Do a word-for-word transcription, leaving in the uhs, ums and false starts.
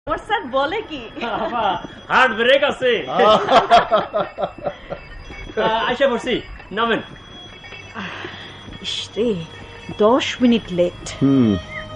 ওর sir বলে কি heart break আছে। আইসা পড়ছি, নামেন। ইস রে, দশ মিনিট লেট। হুম